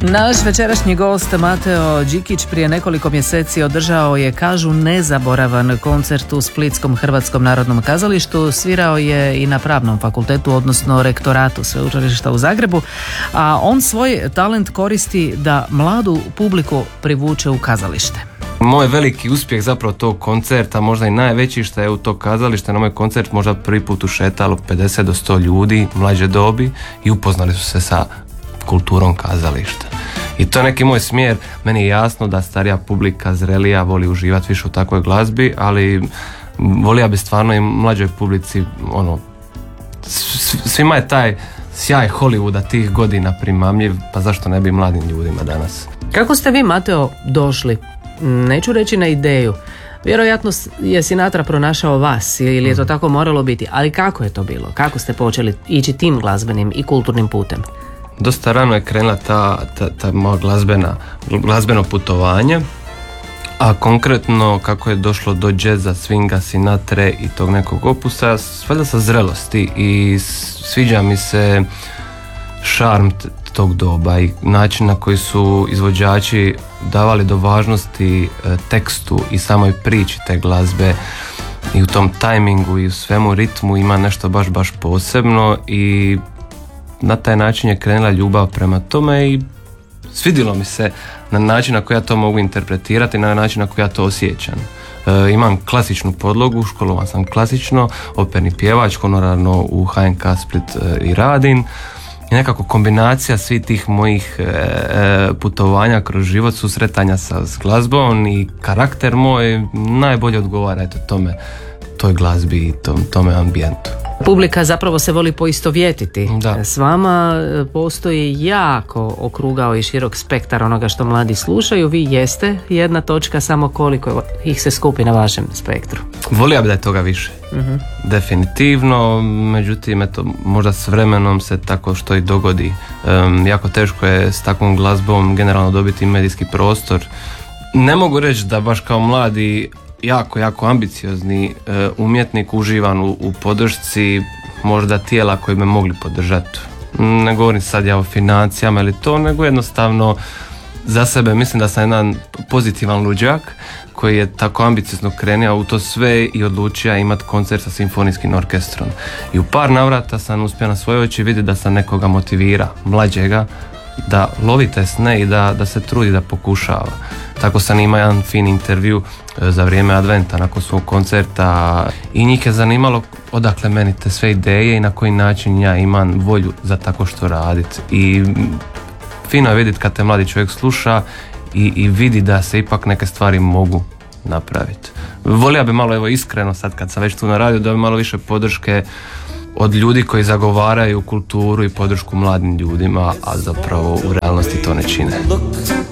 Naš večerašnji gost Mateo Đikić prije nekoliko mjeseci održao je, kažu, nezaboravan koncert u Splitskom Hrvatskom narodnom kazalištu. Svirao je i na Pravnom fakultetu, odnosno rektoratu Sveučilišta u Zagrebu, a on svoj talent koristi da mladu publiku privuče u kazalište. Moj veliki uspjeh zapravo tog koncerta, možda i najveći, što je u to kazalište, na moj koncert možda prvi put ušetalo 50 do 100 ljudi mlađe dobi i upoznali su se sa kulturom kazališta. I to je neki moj smjer. Meni je jasno da starija publika, zrelija, voli uživati više u takvoj glazbi, ali volio bi stvarno i mlađoj publici, svima je taj sjaj Hollywooda tih godina primamljiv, pa zašto ne bi mladim ljudima danas. Kako ste vi, Mateo, došli? Neću reći na ideju. Vjerojatno je Sinatra pronašao vas ili je to tako moralo biti, ali kako je to bilo? Kako ste počeli ići tim glazbenim i kulturnim putem? Dosta rano je krenula ta moja glazbeno putovanje, a konkretno kako je došlo do džeza, swinga, Sinatre i tog nekog opusa, valjda sa zrelosti, i sviđa mi se šarm tog doba i način na koji su izvođači davali do važnosti tekstu i samoj priči te glazbe, i u tom tajmingu i u svemu ritmu ima nešto baš posebno, i na taj način je krenula ljubav prema tome i svidjelo mi se na način na koji ja to mogu interpretirati, na način na koji ja to osjećam. Imam klasičnu podlogu, školovan sam klasično, operni pjevač, honorarno u HNK Split i radim. I nekako kombinacija svih tih mojih putovanja kroz život, susretanja s glazbom i karakter moj najbolje odgovara toj glazbi i tome ambijentu. Publika zapravo se voli poistovjetiti s vama, postoji jako okrugao i širok spektar onoga što mladi slušaju. Vi jeste jedna točka, samo koliko ih se skupi na vašem spektru? Volio bi da je toga više. Definitivno, međutim možda s vremenom se tako što i dogodi. Jako teško je s takvom glazbom generalno dobiti medijski prostor. Ne mogu reći da baš kao mladi jako ambiciozni umjetnik uživan u podršci možda tijela koji me mogli podržati. Ne govorim sad ja o financijama ili to, nego jednostavno za sebe mislim da sam jedan pozitivan luđak koji je tako ambiciozno krenio u to sve i odlučio imati koncert sa simfonijskim orkestrom. I u par navrata sam uspio na svoje oči vidjeti da sam nekoga motivira, mlađega, da lovi te sne i da se trudi, da pokušava. Tako sam imao jedan fin intervju za vrijeme adventa nakon svog koncerta i njih je zanimalo odakle meni te sve ideje i na koji način ja imam volju za tako što raditi. I fino je vidjeti kad te mladi čovjek sluša i vidi da se ipak neke stvari mogu napraviti. Volio bi malo, iskreno sad kad sam već tu na radiju, da bi malo više podrške od ljudi koji zagovaraju kulturu i podršku mladim ljudima, a zapravo u realnosti to ne čine.